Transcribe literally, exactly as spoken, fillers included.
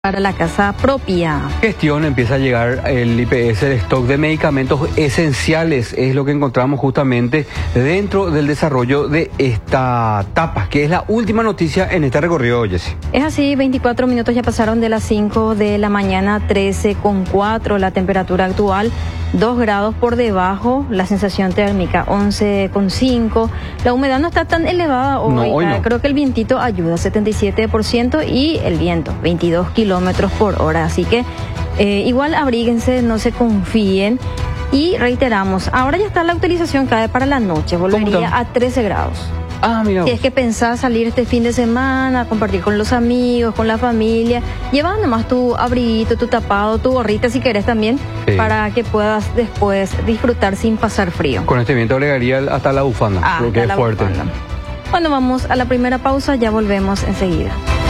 Para la casa propia. Gestión empieza a llegar el I P S, el stock de medicamentos esenciales, es lo que encontramos justamente dentro del desarrollo de esta etapa, que es la última noticia en este recorrido, Jessy. Es así, veinticuatro minutos ya pasaron de las cinco de la mañana, trece con cuatro, la temperatura actual, dos grados por debajo, la sensación térmica once con cinco, la humedad no está tan elevada hoy, no, hoy no. Creo que el vientito ayuda, setenta y siete por ciento, y el viento, veintidós kilómetros por hora, así que eh, igual abríguense, no se confíen. Y reiteramos, ahora ya está la utilización cae para la noche, volvería a trece grados. Ah, mira. Si es que pensás salir este fin de semana, compartir con los amigos, con la familia, lleva nomás tu abriguito, tu tapado, tu gorrita si querés también, sí, para que puedas después disfrutar sin pasar frío. Con este viento agregaría hasta la bufanda, ah, porque es fuerte. Bufanda. Bueno, vamos a la primera pausa, ya volvemos enseguida.